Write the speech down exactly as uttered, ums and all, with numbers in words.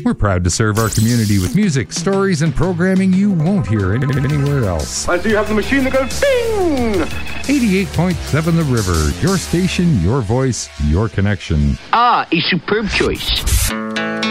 We're proud to serve our community with music, stories, and programming you won't hear any- anywhere else. And so you have the machine that goes bing! eighty-eight point seven The River, your station, your voice, your connection. Ah, a superb choice.